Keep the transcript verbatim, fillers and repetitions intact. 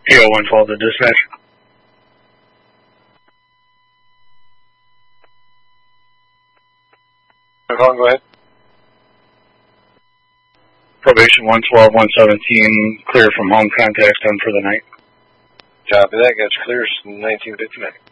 P O one twelve to dispatch. Go ahead. Probation one twelve, one seventeen, clear from home, contact done for the night. Copy that, gets clear, nineteen fifty-nine.